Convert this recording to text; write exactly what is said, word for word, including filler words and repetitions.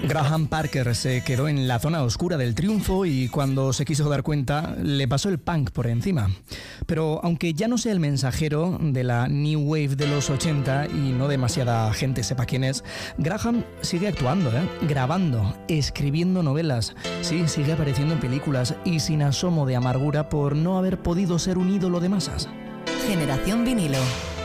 Graham Parker se quedó en la zona oscura del triunfo y cuando se quiso dar cuenta le pasó el punk por encima. Pero aunque ya no sea el mensajero de la New Wave de los ochenta y no demasiada gente sepa quién es, Graham sigue actuando, ¿eh? grabando, escribiendo novelas. Sí, sigue apareciendo en películas y sin asomo de amargura por no haber podido ser un ídolo de masas. Generación Vinilo.